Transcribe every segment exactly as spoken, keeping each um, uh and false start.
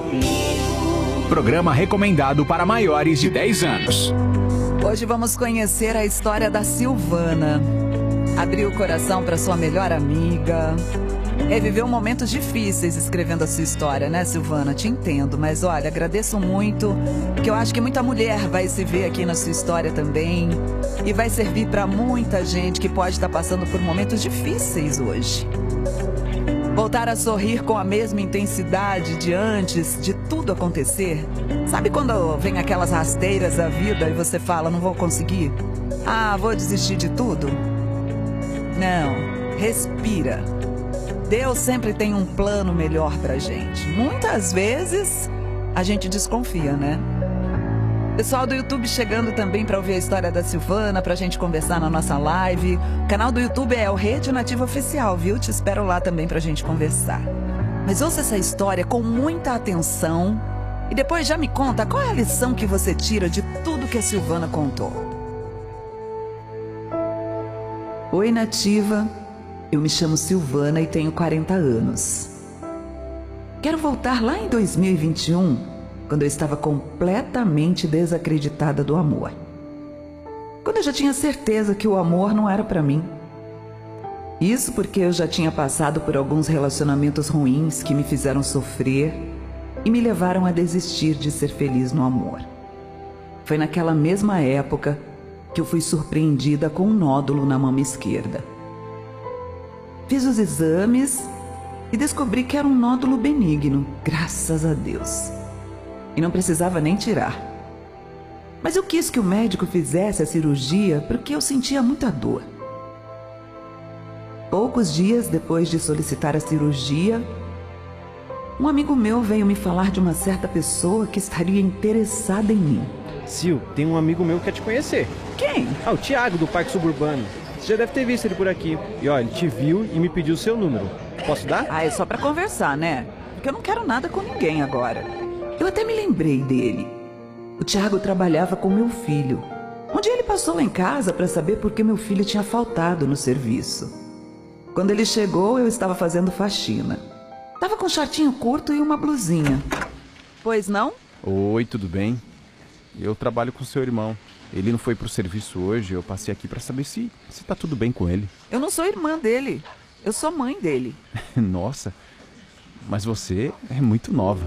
Programa recomendado para maiores de dez anos. Hoje vamos conhecer a história da Silvana. Abriu o coração para sua melhor amiga. Reviveu momentos difíceis escrevendo a sua história, né, Silvana? Te entendo, mas olha, agradeço muito, porque eu acho que muita mulher vai se ver aqui na sua história também. E vai servir para muita gente que pode estar passando por momentos difíceis hoje. Voltar a sorrir com a mesma intensidade de antes de tudo acontecer. Sabe quando vem aquelas rasteiras da vida e você fala, não vou conseguir? Ah, vou desistir de tudo? Não, respira. Deus sempre tem um plano melhor pra gente. Muitas vezes a gente desconfia, né? Pessoal do YouTube chegando também para ouvir a história da Silvana, pra gente conversar na nossa live. O canal do YouTube é o Rede Nativa Oficial, viu? Te espero lá também pra gente conversar. Mas ouça essa história com muita atenção e depois já me conta qual é a lição que você tira de tudo que a Silvana contou. Oi, Nativa. Eu me chamo Silvana e tenho quarenta anos. Quero voltar lá em dois mil e vinte e um, quando eu estava completamente desacreditada do amor. Quando eu já tinha certeza que o amor não era para mim. Isso porque eu já tinha passado por alguns relacionamentos ruins que me fizeram sofrer e me levaram a desistir de ser feliz no amor. Foi naquela mesma época que eu fui surpreendida com um nódulo na mama esquerda. Fiz os exames e descobri que era um nódulo benigno, graças a Deus. E não precisava nem tirar. Mas eu quis que o médico fizesse a cirurgia porque eu sentia muita dor. Poucos dias depois de solicitar a cirurgia, um amigo meu veio me falar de uma certa pessoa que estaria interessada em mim. Sil, tem um amigo meu que quer te conhecer. Quem? Ah, o Thiago, do Parque Suburbano. Você já deve ter visto ele por aqui. E olha, ele te viu e me pediu o seu número. Posso dar? Ah, é só pra conversar, né? Porque eu não quero nada com ninguém agora. Eu até me lembrei dele. O Thiago trabalhava com meu filho. Um dia ele passou lá em casa para saber por que meu filho tinha faltado no serviço. Quando ele chegou, eu estava fazendo faxina. Tava com um shortinho curto e uma blusinha. Pois não? Oi, tudo bem? Eu trabalho com seu irmão. Ele não foi pro serviço hoje, eu passei aqui para saber se, se tá tudo bem com ele. Eu não sou irmã dele. Eu sou mãe dele. Nossa, mas você é muito nova.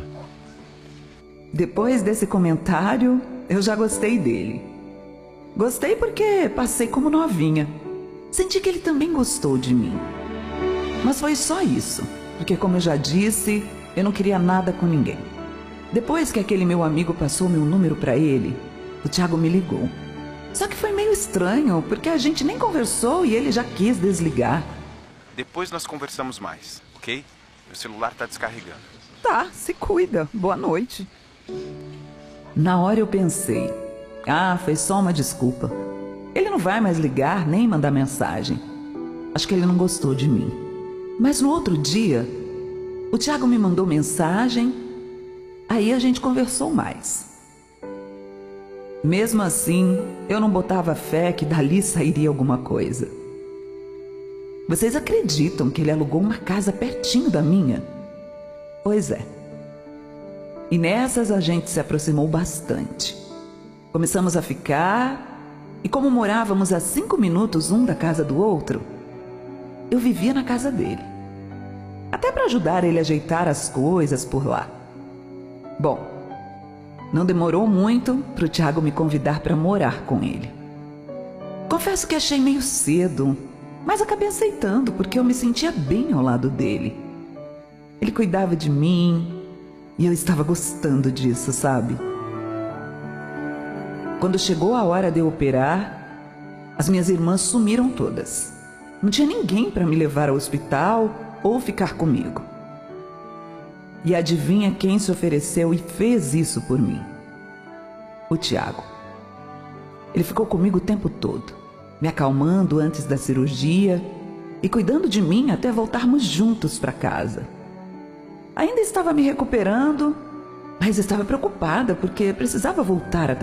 Depois desse comentário, eu já gostei dele. Gostei porque passei como novinha. Senti que ele também gostou de mim. Mas foi só isso, porque como eu já disse, eu não queria nada com ninguém. Depois que aquele meu amigo passou meu número para ele, o Thiago me ligou. Só que foi meio estranho, porque a gente nem conversou e ele já quis desligar. Depois nós conversamos mais, ok? Meu celular tá descarregando. Tá, se cuida. Boa noite. Na hora eu pensei, ah, foi só uma desculpa. Ele não vai mais ligar nem mandar mensagem. Acho que ele não gostou de mim. Mas no outro dia, o Thiago me mandou mensagem, aí a gente conversou mais. Mesmo assim, eu não botava fé que dali sairia alguma coisa. Vocês acreditam que ele alugou uma casa pertinho da minha? Pois é. E nessas a gente se aproximou bastante. Começamos a ficar, e como morávamos a cinco minutos um da casa do outro, eu vivia na casa dele. Até para ajudar ele a ajeitar as coisas por lá. Bom, não demorou muito para o Thiago me convidar para morar com ele. Confesso que achei meio cedo, mas acabei aceitando porque eu me sentia bem ao lado dele. Ele cuidava de mim e eu estava gostando disso, sabe? Quando chegou a hora de eu operar, as minhas irmãs sumiram todas. Não tinha ninguém para me levar ao hospital ou ficar comigo. E adivinha quem se ofereceu e fez isso por mim? O Thiago. Ele ficou comigo o tempo todo, me acalmando antes da cirurgia e cuidando de mim até voltarmos juntos para casa. Ainda estava me recuperando, mas estava preocupada porque precisava voltar a